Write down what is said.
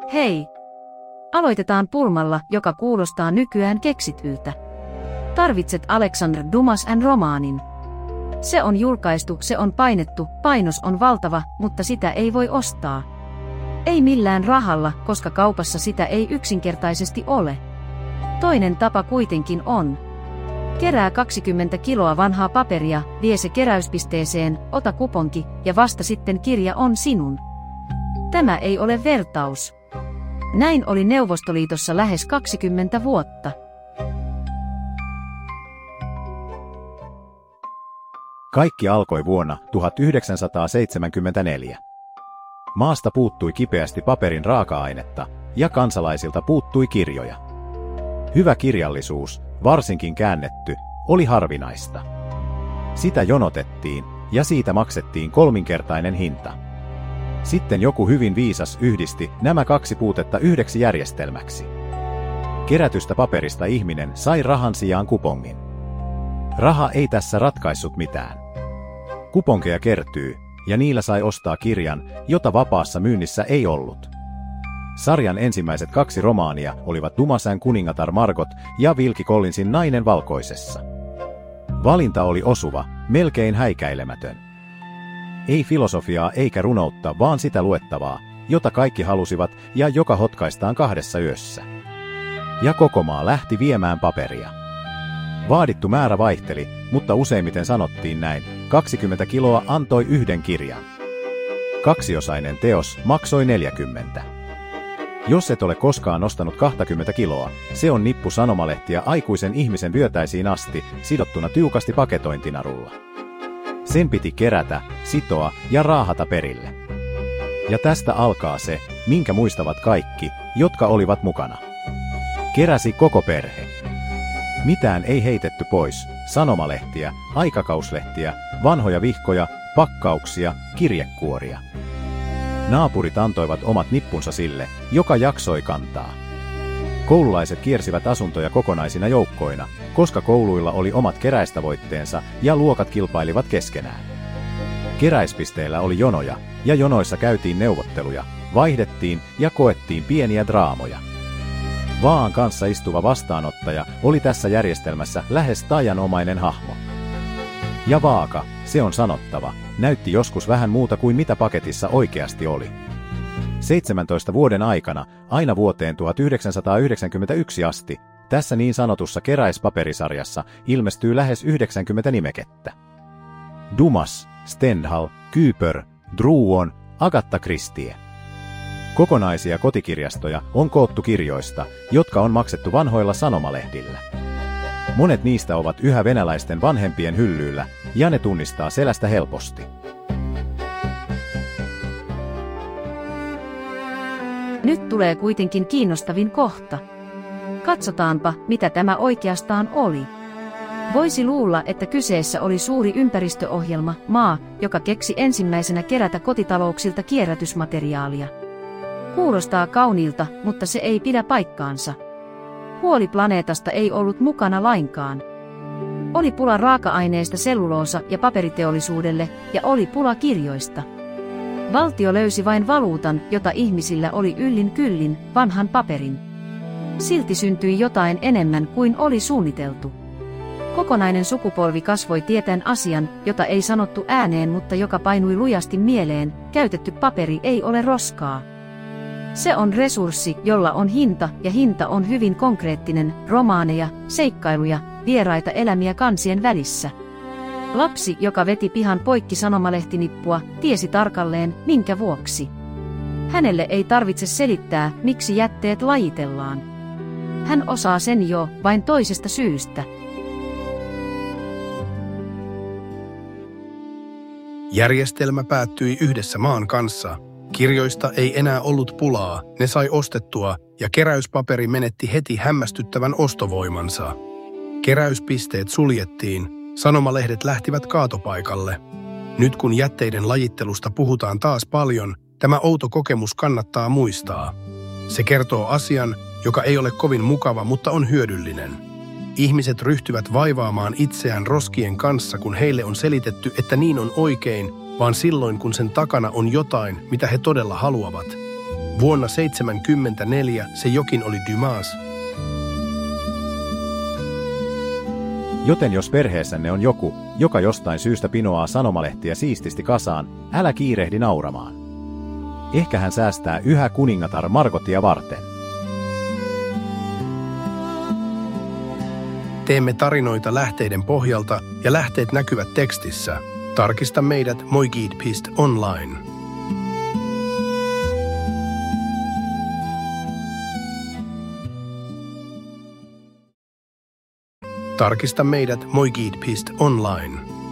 Hei! Aloitetaan pulmalla, joka kuulostaa nykyään keksityltä. Tarvitset Alexander Dumas romaanin. Se on julkaistu, se on painettu, painos on valtava, mutta sitä ei voi ostaa. Ei millään rahalla, koska kaupassa sitä ei yksinkertaisesti ole. Toinen tapa kuitenkin on. Kerää 20 kiloa vanhaa paperia, vie se keräyspisteeseen, ota kuponki ja vasta sitten kirja on sinun. Tämä ei ole vertaus. Näin oli Neuvostoliitossa lähes 20 vuotta. Kaikki alkoi vuonna 1974. Maasta puuttui kipeästi paperin raaka-ainetta ja kansalaisilta puuttui kirjoja. Hyvä kirjallisuus, varsinkin käännetty, oli harvinaista. Sitä jonotettiin ja siitä maksettiin 3-kertainen hinta. Sitten joku hyvin viisas yhdisti nämä 2 puutetta yhdeksi järjestelmäksi. Kerätystä paperista ihminen sai rahan sijaan kupongin. Raha ei tässä ratkaissut mitään. Kuponkeja kertyy, ja niillä sai ostaa kirjan, jota vapaassa myynnissä ei ollut. Sarjan ensimmäiset 2 romaania olivat Dumasin kuningatar Margot ja Wilkie Collinsin Nainen valkoisessa. Valinta oli osuva, melkein häikäilemätön. Ei filosofiaa eikä runoutta, vaan sitä luettavaa, jota kaikki halusivat ja joka hotkaistaan 2 yössä. Ja koko maa lähti viemään paperia. Vaadittu määrä vaihteli, mutta useimmiten sanottiin näin: 20 kiloa antoi 1 kirjan. 2-osainen teos maksoi 40. Jos et ole koskaan nostanut 20 kiloa, se on nippu sanomalehtiä aikuisen ihmisen vyötäisiin asti, sidottuna tiukasti paketointinarulla. Sen piti kerätä, sitoa ja raahata perille. Ja tästä alkaa se, minkä muistavat kaikki, jotka olivat mukana. Keräsi koko perhe. Mitään ei heitetty pois: sanomalehtiä, aikakauslehtiä, vanhoja vihkoja, pakkauksia, kirjekuoria. Naapurit antoivat omat nippunsa sille, joka jaksoi kantaa. Koululaiset kiersivät asuntoja kokonaisina joukkoina, koska kouluilla oli omat keräistavoitteensa ja luokat kilpailivat keskenään. Keräispisteillä oli jonoja, ja jonoissa käytiin neuvotteluja, vaihdettiin ja koettiin pieniä draamoja. Vaan kanssa istuva vastaanottaja oli tässä järjestelmässä lähes taianomainen hahmo. Ja vaaka, se on sanottava, näytti joskus vähän muuta kuin mitä paketissa oikeasti oli. 17 vuoden aikana, aina vuoteen 1991 asti, tässä niin sanotussa keräispaperisarjassa ilmestyy lähes 90 nimekettä. Dumas, Stendhal, Cooper, Druon, Agatha Christie. Kokonaisia kotikirjastoja on koottu kirjoista, jotka on maksettu vanhoilla sanomalehdillä. Monet niistä ovat yhä venäläisten vanhempien hyllyillä, ja ne tunnistaa selästä helposti. Nyt tulee kuitenkin kiinnostavin kohta. Katsotaanpa, mitä tämä oikeastaan oli. Voisi luulla, että kyseessä oli suuri ympäristöohjelma, maa, joka keksi ensimmäisenä kerätä kotitalouksilta kierrätysmateriaalia. Kuulostaa kauniilta, mutta se ei pidä paikkaansa. Huoli planeetasta ei ollut mukana lainkaan. Oli pula raaka-aineista selluloosa- ja paperiteollisuudelle, ja oli pula kirjoista. Valtio löysi vain valuutan, jota ihmisillä oli yllin kyllin, vanhan paperin. Silti syntyi jotain enemmän kuin oli suunniteltu. Kokonainen sukupolvi kasvoi tietäen asian, jota ei sanottu ääneen, mutta joka painui lujasti mieleen: käytetty paperi ei ole roskaa. Se on resurssi, jolla on hinta, ja hinta on hyvin konkreettinen: romaaneja, seikkailuja, vieraita elämiä kansien välissä. Lapsi, joka veti pihan poikki sanomalehti-nippua, tiesi tarkalleen, minkä vuoksi. Hänelle ei tarvitse selittää, miksi jätteet lajitellaan. Hän osaa sen jo, vain toisesta syystä. Järjestelmä päättyi yhdessä maan kanssa. Kirjoista ei enää ollut pulaa, ne sai ostettua, ja keräyspaperi menetti heti hämmästyttävän ostovoimansa. Keräyspisteet suljettiin, sanomalehdet lähtivät kaatopaikalle. Nyt kun jätteiden lajittelusta puhutaan taas paljon, tämä outo kokemus kannattaa muistaa. Se kertoo asian, joka ei ole kovin mukava, mutta on hyödyllinen. Ihmiset ryhtyvät vaivaamaan itseään roskien kanssa, kun heille on selitetty, että niin on oikein, vaan silloin, kun sen takana on jotain, mitä he todella haluavat. Vuonna 1974 se jokin oli Dumas. Joten jos perheessänne on joku, joka jostain syystä pinoaa sanomalehtiä siististi kasaan, älä kiirehdi nauramaan. Ehkä hän säästää yhä kuningatar Margotia varten. Teemme tarinoita lähteiden pohjalta ja lähteet näkyvät tekstissä. Tarkista meidät moiguide.online. Tarkista meidät moiguide.online.